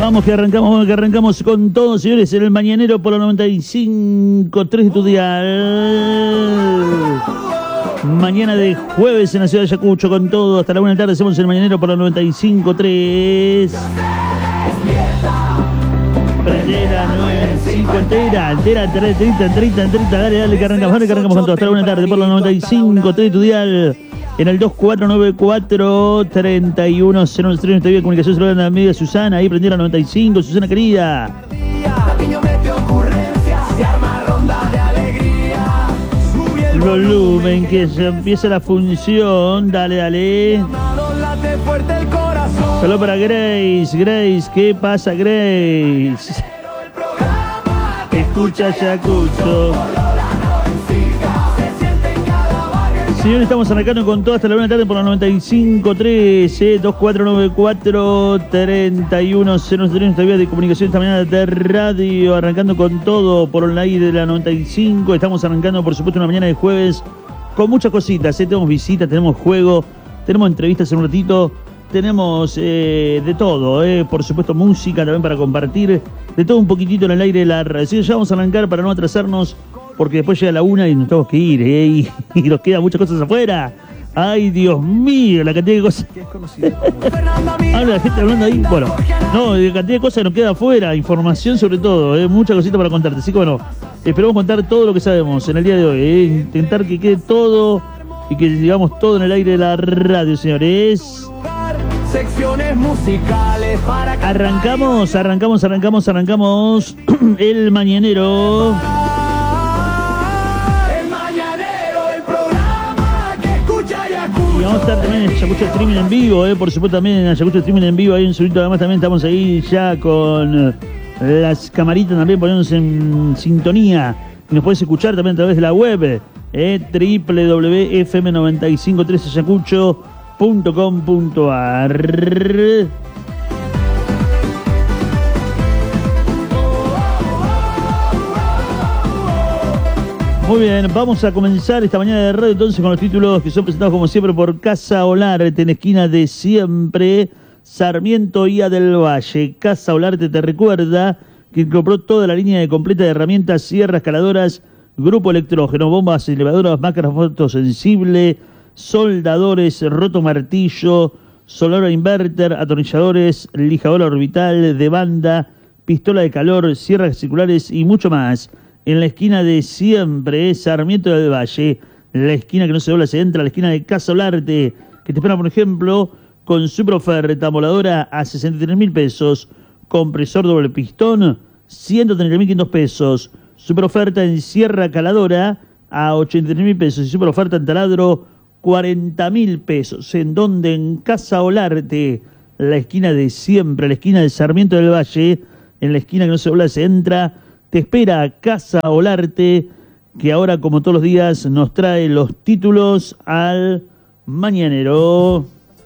Vamos que arrancamos con todo, señores, en el Mañanero por la 95.3 de tu dial. Mañana de jueves en la ciudad de Ayacucho con todo, hasta la 1 de la tarde hacemos el Mañanero por la 95.3. Prendera 95 entera, dale, que arrancamos con todo, hasta la 1 de la tarde por la 95.3 de tu dial. En el 2494-3103 de comunicación celular en la media Susana, ahí prendió la 95, Susana querida. Volumen, que se empieza la función, dale. Solo para Grace, ¿qué pasa Grace? Escucha Ayacucho. Señores, estamos arrancando con todo hasta la 1 de la tarde por la 95.3, 2494-3103, nuestra vía de comunicación esta mañana de radio, arrancando con todo por online de la 95. Estamos arrancando, por supuesto, una mañana de jueves con muchas cositas, tenemos visitas, tenemos juego, tenemos entrevistas en un ratito, tenemos de todo, por supuesto música también para compartir, de todo un poquitito en el aire de la radio. Así que ya vamos a arrancar para no atrasarnos, porque después llega la 1 y nos tenemos que ir, y nos quedan muchas cosas afuera. Ay, Dios mío, la cantidad de cosas. Habla la gente hablando ahí. Bueno, no, la cantidad de cosas que nos queda afuera, información sobre todo, mucha cosita para contarte. Así que bueno, esperamos contar todo lo que sabemos en el día de hoy, intentar que quede todo y que digamos todo en el aire de la radio, señores. Secciones musicales para arrancamos el Mañanero. Y vamos a estar también en Ayacucho Streaming en vivo, por supuesto también en Ayacucho Streaming en vivo, hay un segundito además también estamos ahí ya con las camaritas también poniéndose en sintonía. Y nos puedes escuchar también a través de la web, www.fm953ayacucho.com.ar. Muy bien, vamos a comenzar esta mañana de radio entonces con los títulos que son presentados como siempre por Casa Olarte en esquina de siempre, Sarmiento y A del Valle. Casa Olarte te recuerda que incorporó toda la línea de completa de herramientas, sierras, caladoras, grupo electrógeno, bombas, elevadoras, máquinas fotosensible, soldadores, roto martillo, soldadora inverter, atornilladores, lijadora orbital, de banda, pistola de calor, sierras circulares y mucho más. En la esquina de siempre, Sarmiento del Valle, la esquina que no se dobla, se entra, la esquina de Casa Olarte, que te espera, por ejemplo, con super oferta, moladora a 63.000 pesos, compresor doble pistón, 133.500 pesos, super oferta en sierra caladora a 83.000 pesos y super oferta en taladro 40.000 pesos. ¿En donde? En Casa Olarte, la esquina de siempre, la esquina de Sarmiento del Valle, en la esquina que no se dobla, se entra. Te espera Casa Olarte, que ahora, como todos los días, nos trae los títulos al Mañanero.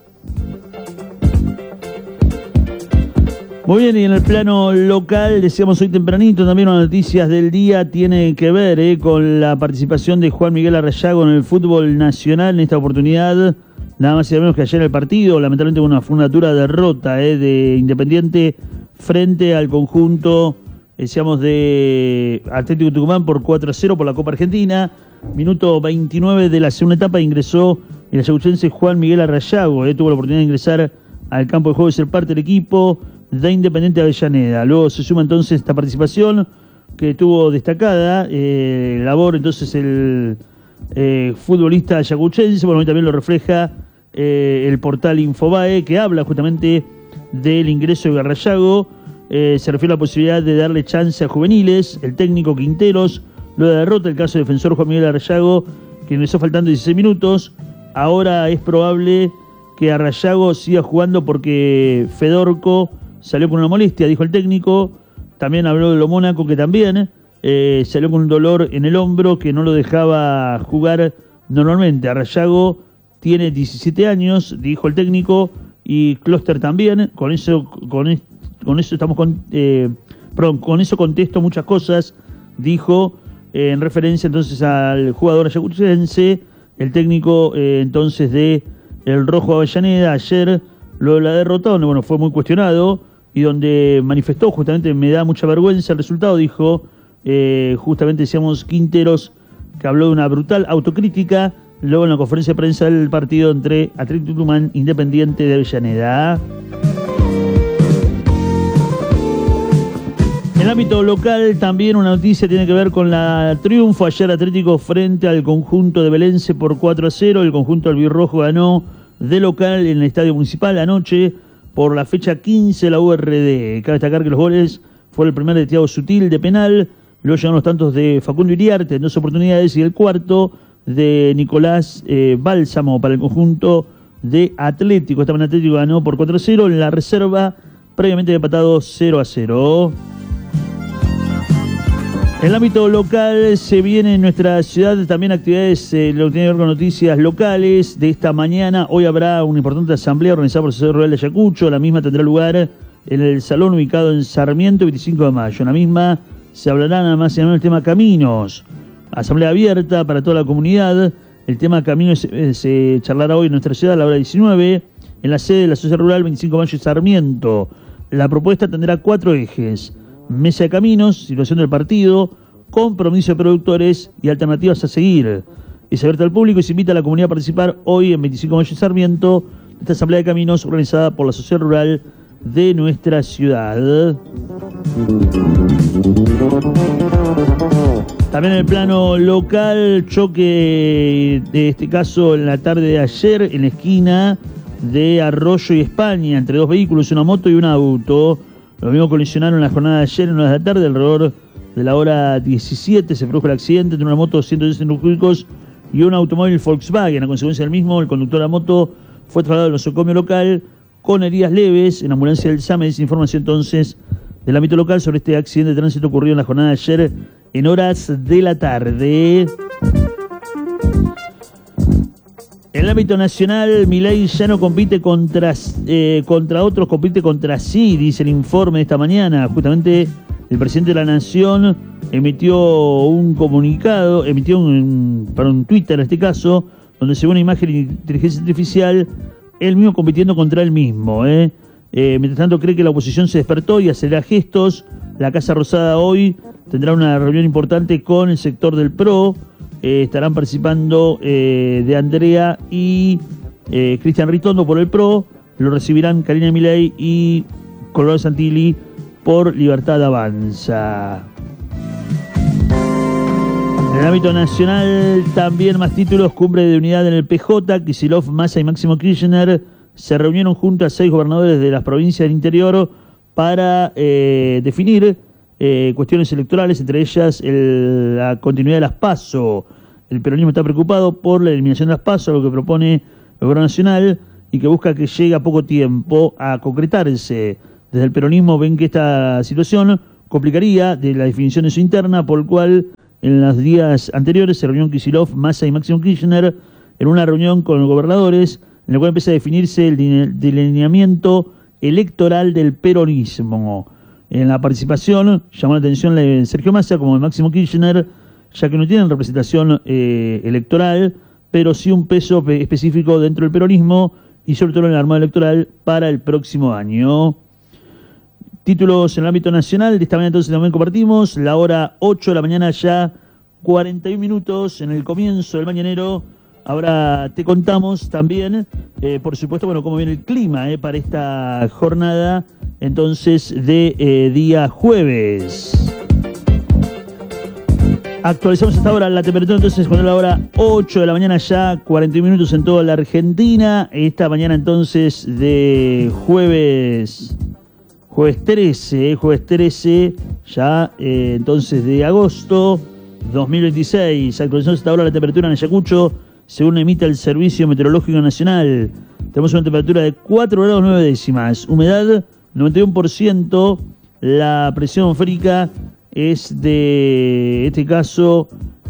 Muy bien, y en el plano local, decíamos hoy tempranito, también las noticias del día tiene que ver con la participación de Juan Miguel Arrayago en el fútbol nacional en esta oportunidad. Nada más y nada menos que ayer el partido, lamentablemente con una fundadura derrota de Independiente frente al conjunto, decíamos, de Atlético Tucumán por 4-0 por la Copa Argentina. Minuto 29 de la segunda etapa ingresó el ayacuchense Juan Miguel Arrayago. Tuvo la oportunidad de ingresar al campo de juego y ser parte del equipo de Independiente Avellaneda. Luego se suma entonces esta participación que tuvo destacada labor entonces el futbolista ayacuchense. Bueno, también lo refleja el portal Infobae, que habla justamente del ingreso de Arrayago. Se refiere a la posibilidad de darle chance a juveniles. El técnico Quinteros, luego de la derrota, el caso del defensor Juan Miguel Arrayago, que ingresó faltando 16 minutos. Ahora es probable que Arrayago siga jugando porque Fedorco salió con una molestia, dijo el técnico. También habló de lo Mónaco, que también salió con un dolor en el hombro que no lo dejaba jugar normalmente. Arrayago tiene 17 años, dijo el técnico, y Kloster también. Con eso estamos con eso contesto muchas cosas, dijo, en referencia entonces al jugador ayacuchense, el técnico entonces de el Rojo Avellaneda, ayer, luego de la derrota, donde bueno, fue muy cuestionado, y donde manifestó, justamente me da mucha vergüenza el resultado, dijo, justamente decíamos Quinteros, que habló de una brutal autocrítica, luego en la conferencia de prensa del partido entre Atlético Tucumán, Independiente de Avellaneda. En el ámbito local también una noticia tiene que ver con la triunfo ayer Atlético frente al conjunto de Belense por 4-0. El conjunto albirrojo ganó de local en el Estadio Municipal anoche por la fecha 15 de la URD. Cabe destacar que los goles fue el primer de Thiago Sutil de penal, luego llegaron los tantos de Facundo Iriarte en 2 oportunidades y el cuarto de Nicolás Bálsamo para el conjunto de Atlético. Esta mañana Atlético ganó por 4-0 en la reserva, previamente empatado 0-0. En el ámbito local se viene en nuestra ciudad también actividades, lo que tiene que ver con noticias locales de esta mañana. Hoy habrá una importante asamblea organizada por el Asociación Rural de Ayacucho. La misma tendrá lugar en el salón ubicado en Sarmiento, 25 de mayo. En la misma se hablará nada más y nada menos del tema caminos. Asamblea abierta para toda la comunidad. El tema caminos se charlará hoy en nuestra ciudad a la hora 19 en la sede de la Asociación Rural 25 de mayo en Sarmiento. La propuesta tendrá 4 ejes. Mesa de caminos, situación del partido, compromiso de productores y alternativas a seguir. Es abierta al público y se invita a la comunidad a participar hoy en 25 de mayo en Sarmiento, esta asamblea de caminos organizada por la Asociación Rural de nuestra ciudad. También en el plano local, choque de este caso en la tarde de ayer en la esquina de Arroyo y España, entre 2 vehículos, una moto y un auto. Lo mismo colisionaron en la jornada de ayer en horas de la tarde, alrededor de la hora 17 se produjo el accidente entre una moto de 110 centímetros cúbicos y un automóvil Volkswagen. A consecuencia del mismo, el conductor de la moto fue trasladado al nosocomio local con heridas leves. En ambulancia del SAME dice información entonces del ámbito local sobre este accidente de tránsito ocurrido en la jornada de ayer en horas de la tarde. En el ámbito nacional, Milei ya no compite contra otros, compite contra sí, dice el informe de esta mañana. Justamente el presidente de la Nación emitió un comunicado, para un Twitter en este caso, donde se ve una imagen de inteligencia artificial, él mismo compitiendo contra él mismo. Mientras tanto cree que la oposición se despertó y hacerá gestos. La Casa Rosada hoy tendrá una reunión importante con el sector del PRO. Estarán participando de Andrea y Cristian Ritondo por el PRO. Lo recibirán Karina Milei y Colorado Santilli por Libertad Avanza. En el ámbito nacional también más títulos. Cumbre de unidad en el PJ. Kicillof, Massa y Máximo Kirchner se reunieron junto a 6 gobernadores de las provincias del interior para definir cuestiones electorales, entre ellas la continuidad de las PASO. El peronismo está preocupado por la eliminación de las PASO, lo que propone el gobierno nacional y que busca que llegue a poco tiempo a concretarse. Desde el peronismo ven que esta situación complicaría de la definición de su interna, por el cual en los días anteriores se reunieron Kicillof, Massa y Máximo Kirchner en una reunión con los gobernadores, en la cual empieza a definirse el delineamiento electoral del peronismo. En la participación llamó la atención de Sergio Massa como de Máximo Kirchner, ya que no tienen representación electoral, pero sí un peso específico dentro del peronismo y sobre todo en el armado electoral para el próximo año. Títulos en el ámbito nacional, de esta mañana entonces también compartimos, la hora 8 de la mañana ya, 41 minutos en el comienzo del mañanero. Ahora te contamos también, por supuesto, bueno, cómo viene el clima para esta jornada, entonces, de día jueves. Actualizamos hasta ahora la temperatura, entonces, cuando es la hora 8 de la mañana ya, 41 minutos en toda la Argentina. Esta mañana, entonces, de jueves 13, ya, entonces, de agosto 2026. Actualizamos hasta ahora la temperatura en Ayacucho, según emite el Servicio Meteorológico Nacional. Tenemos una temperatura de 4 grados 9 décimas, humedad 91%, la presión atmosférica es de, este caso,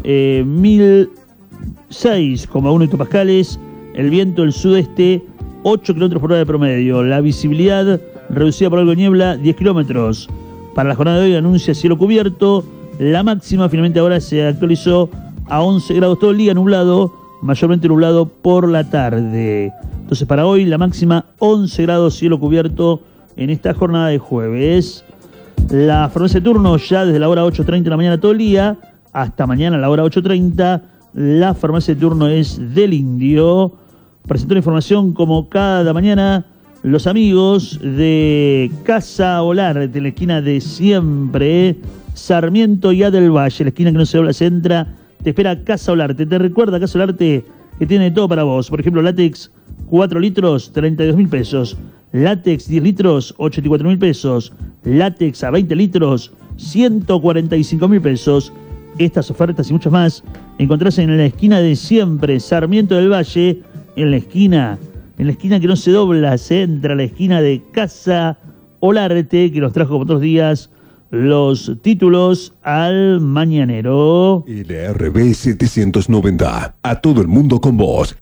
1006,1 hectopascales, el viento del sudeste 8 kilómetros por hora de promedio, la visibilidad reducida por algo de niebla 10 kilómetros. Para la jornada de hoy anuncia cielo cubierto, la máxima finalmente ahora se actualizó a 11 grados todo el día, nublado, mayormente nublado por la tarde. Entonces para hoy la máxima 11 grados, cielo cubierto en esta jornada de jueves. La farmacia de turno ya desde la hora 8:30 de la mañana todo el día, hasta mañana a la hora 8:30. La farmacia de turno es del Indio. Presentó la información como cada mañana los amigos de Casa Olarte, en la esquina de siempre, Sarmiento y A del Valle, la esquina que no se dobla, se entra, te espera Casa Olarte. Te recuerda Casa Olarte que tiene todo para vos. Por ejemplo, látex 4 litros, 32.000 pesos. Látex 10 litros, 84.000 pesos. Látex a 20 litros, 145.000 pesos. Estas ofertas y muchas más encontrás en la esquina de siempre, Sarmiento del Valle, en la esquina que no se dobla, se entra a la esquina de Casa Olarte, que nos trajo por otros días los títulos al mañanero. LRB 790. A todo el mundo con vos.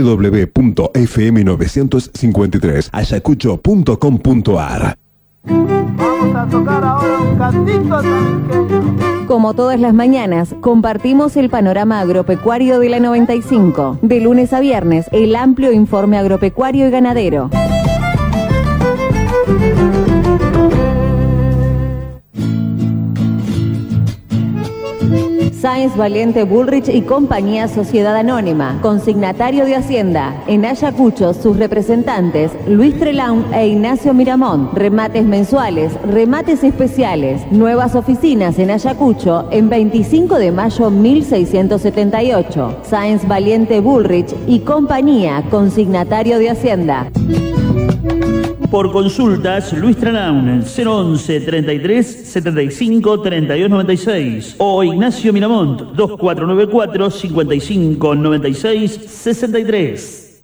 www.fm953ayacucho.com.ar. Vamos a tocar ahora un cantito también. Como todas las mañanas, compartimos el panorama agropecuario de la 95. De lunes a viernes, el amplio informe agropecuario y ganadero. Sáenz Valiente Bullrich y Compañía Sociedad Anónima, consignatario de Hacienda. En Ayacucho, sus representantes, Luis Trelaun e Ignacio Miramont. Remates mensuales, remates especiales. Nuevas oficinas en Ayacucho, en 25 de mayo 1678. Sáenz Valiente Bullrich y Compañía, consignatario de Hacienda. Por consultas, Luis Trelaun, 011 33 75 32 96 o Ignacio Miramont, 2494 55 96 63.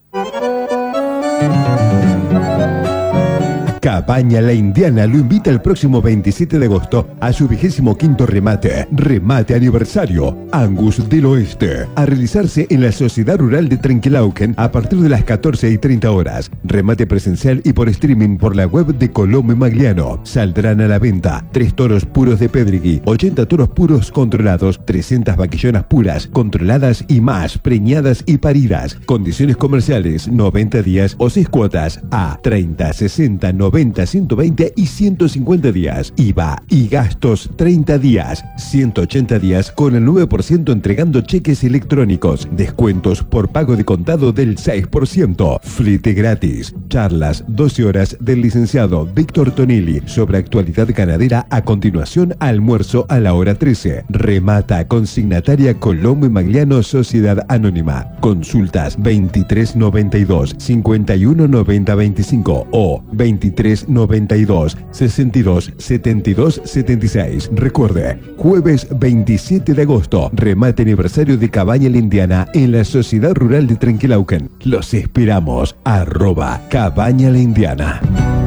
Cabaña La Indiana lo invita el próximo 27 de agosto a su 25º remate aniversario, Angus del Oeste, a realizarse en la Sociedad Rural de Trenquelauquen a partir de las 14:30 horas. Remate presencial y por streaming por la web de Colombo Magliano. Saldrán a la venta 3 toros puros de Pedregui, 80 toros puros controlados, 300 vaquillonas puras, controladas y más, preñadas y paridas. Condiciones comerciales, 90 días o 6 cuotas a 30, 60, 90, 120 y 150 días. IVA y gastos 30 días, 180 días con el 9% entregando cheques electrónicos. Descuentos por pago de contado del 6%. Flete gratis. Charlas 12 horas del licenciado Víctor Tonelli sobre actualidad ganadera. A continuación, almuerzo a la hora 13. Remata consignataria Colombo y Magliano Sociedad Anónima. Consultas 2392 5190 25 o 2392 62 72 76. Recuerde, jueves 27 de agosto, remate aniversario de Cabaña La Indiana en la Sociedad Rural de Trenquelauquen. Los esperamos. @Cabaña La Indiana.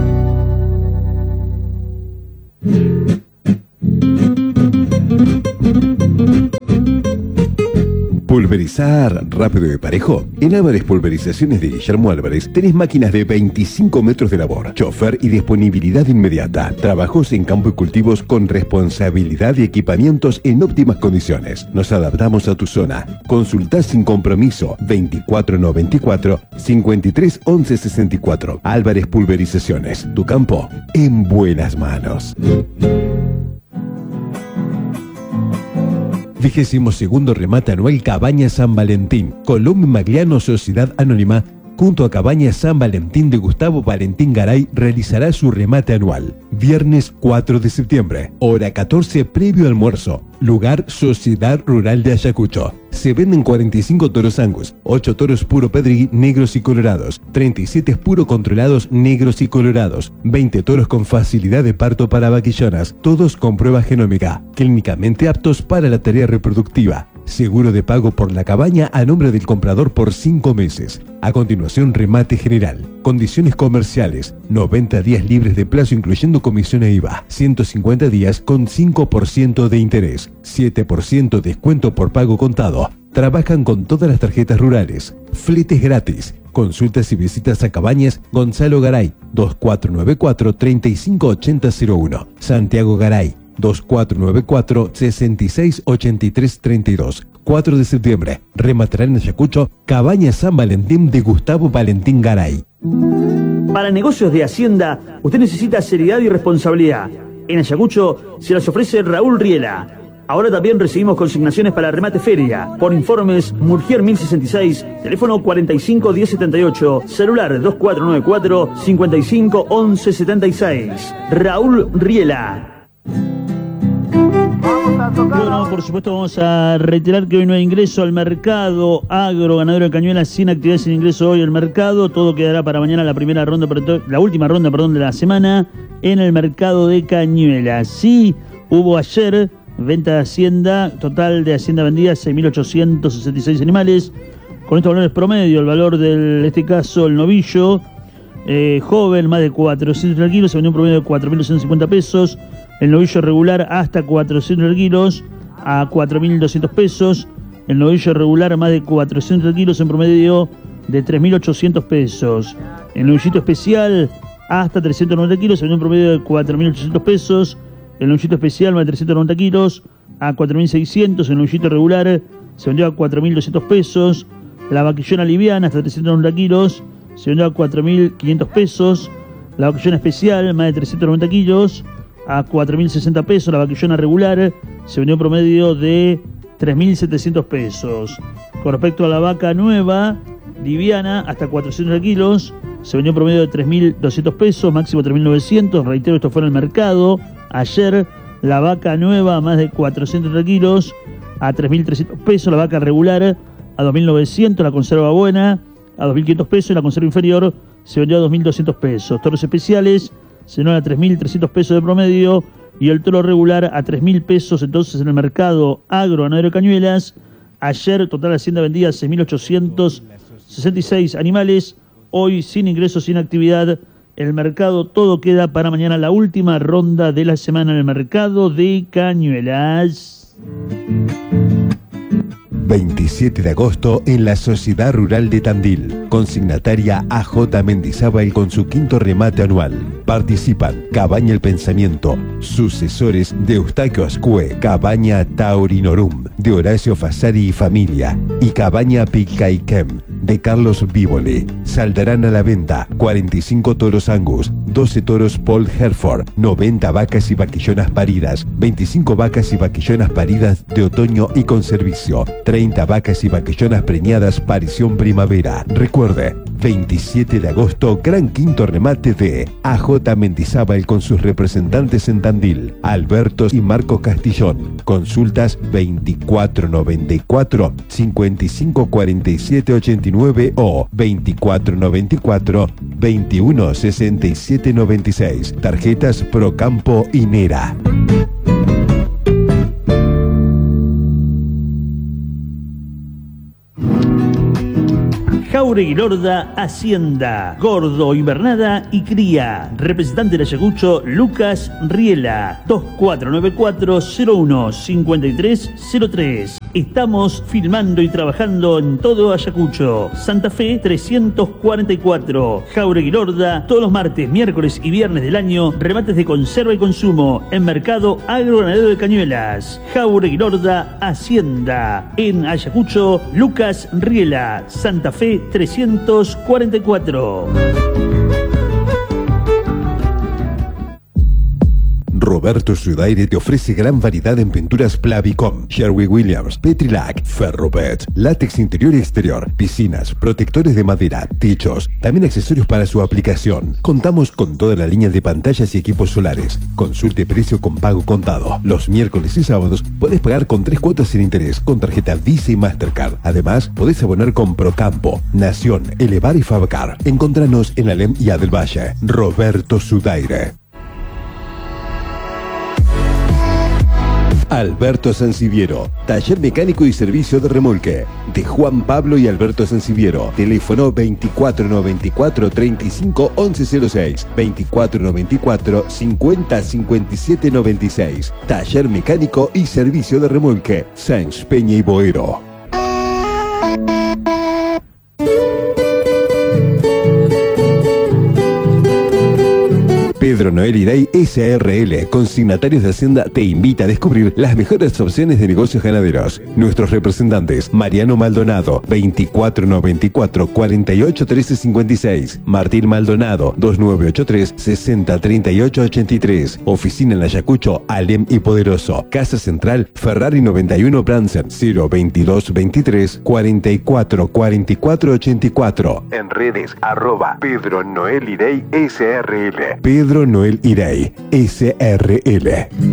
Pulverizar rápido y parejo. En Álvarez Pulverizaciones de Guillermo Álvarez tenés máquinas de 25 metros de labor, chofer y disponibilidad inmediata. Trabajos en campo y cultivos con responsabilidad y equipamientos en óptimas condiciones. Nos adaptamos a tu zona. Consultá sin compromiso 2494 53 11 64. Álvarez Pulverizaciones. Tu campo en buenas manos. 22º remate anual Cabaña San Valentín. Colombo Magliano Sociedad Anónima, junto a Cabaña San Valentín de Gustavo Valentín Garay, realizará su remate anual. Viernes 4 de septiembre, hora 14, previo almuerzo. Lugar Sociedad Rural de Ayacucho. Se venden 45 toros Angus, 8 toros puro Pedregui negros y colorados, 37 puro controlados negros y colorados, 20 toros con facilidad de parto para vaquillonas, todos con prueba genómica, clínicamente aptos para la tarea reproductiva. Seguro de pago por la cabaña a nombre del comprador por 5 meses. A continuación, remate general. Condiciones comerciales: 90 días libres de plazo incluyendo comisión e IVA, 150 días con 5% de interés, 7% descuento por pago contado. Trabajan con todas las tarjetas rurales. Fletes gratis. Consultas y visitas a Cabañas Gonzalo Garay, 2494 358001. Santiago Garay, 2494 668332. 4 de septiembre, rematará en Ayacucho Cabaña San Valentín de Gustavo Valentín Garay. Para negocios de Hacienda, usted necesita seriedad y responsabilidad. En Ayacucho se las ofrece Raúl Riela. Ahora también recibimos consignaciones para remate feria. Por informes, Murgier 1066, teléfono 45 1078, celular 2494 55 11 76. Raúl Riela. Bueno, por supuesto vamos a reiterar que hoy no hay ingreso al mercado agro ganadero de Cañuelas, sin actividad, sin ingreso hoy al mercado. Todo quedará para mañana la última ronda de la semana en el mercado de Cañuelas. Sí, hubo ayer venta de Hacienda, total de Hacienda vendida 6.866 animales. Con estos valores promedio, el valor del, este caso, el novillo joven, más de 400 kilos, se vendió un promedio de 4.250 pesos. El novillo regular hasta 400 kilos a 4.200 pesos. El novillo regular más de 400 kilos en promedio de 3.800 pesos. El novillito especial hasta 390 kilos se vendió un promedio de 4.800 pesos. El novillito especial más de 390 kilos a 4.600. El novillito regular se vendió a 4.200 pesos. La vaquillona liviana hasta 390 kilos se vendió a 4.500 pesos. La vaquillona especial más de 390 kilos a 4.060 pesos. La vaquillona regular se vendió un promedio de 3.700 pesos. Con respecto a la vaca nueva, liviana, hasta 400 kilos, se vendió un promedio de 3.200 pesos, máximo 3.900. Reitero, esto fue en el mercado. Ayer, la vaca nueva, más de 400 kilos, a 3.300 pesos. La vaca regular, a 2.900. La conserva buena, a 2.500 pesos. Y la conserva inferior se vendió a 2.200 pesos. Toros especiales se vendió a 3.300 pesos de promedio. Y el toro regular a 3.000 pesos. Entonces, en el mercado agro ganadero de Cañuelas, ayer total Hacienda vendida 6.866 animales. Hoy sin ingresos, sin actividad. El mercado todo queda para mañana, la última ronda de la semana en el mercado de Cañuelas. 27 de agosto en la Sociedad Rural de Tandil. Consignataria AJ Mendizábal con su quinto remate anual. Participan Cabaña El Pensamiento, sucesores de Eustaquio Ascue, Cabaña Taurinorum, de Horacio Fasari y familia, y Cabaña Picaiquem, de Carlos Vívole. Saldrán a la venta 45 toros Angus, 12 toros Paul Hereford, 90 vacas y vaquillonas paridas, 25 vacas y vaquillonas paridas de otoño y con servicio, 30 vacas y vaquillonas preñadas parición primavera. Recuerde, 27 de agosto, gran quinto remate de AJ Mendizábal con sus representantes en Tandil, Alberto y Marcos Castillón. Consultas 2494 5547 89 o 2494 2167 96. Tarjetas Procampo y Nera. Jauregui Lorda Hacienda, Gordo, Invernada y Cría. Representante de Ayacucho, Lucas Riela, 2494-01-5303. Estamos filmando y trabajando en todo Ayacucho. Santa Fe 344. Jauregui Lorda, todos los martes, miércoles y viernes del año, remates de conserva y consumo en Mercado Agro Ganadero de Cañuelas. Jauregui Lorda Hacienda. En Ayacucho, Lucas Riela, Santa Fe 344. Roberto Sudaire te ofrece gran variedad en pinturas Plavicom, Sherwin-Williams, Petrilac, Ferrobet, látex interior y exterior, piscinas, protectores de madera, techos, también accesorios para su aplicación. Contamos con toda la línea de pantallas y equipos solares. Consulte precio con pago contado. Los miércoles y sábados podés pagar con 3 cuotas sin interés con tarjeta Visa y Mastercard. Además, podés abonar con Procampo, Nación, Elevar y Fabcar. Encontranos en Alem y Adel Valle. Roberto Sudaire. Alberto Sanciviero, taller mecánico y servicio de remolque, de Juan Pablo y Alberto Sanciviero. Teléfono 2494 35 1106, 2494 50 57 96. Taller mecánico y servicio de remolque, Sáenz Peña y Boero. Pedro Noel Irey SRL, consignatarios de Hacienda, te invita a descubrir las mejores opciones de negocios ganaderos. Nuestros representantes: Mariano Maldonado, 2494 48 13 56, Martín Maldonado, 2983 60 38 83, oficina en Ayacucho, Alem y Poderoso, Casa Central, Ferrari 91 Bransen, 022 23 44 44 84, en redes @Pedro Noel Irey SRL. Pedro Noel Irey SRL.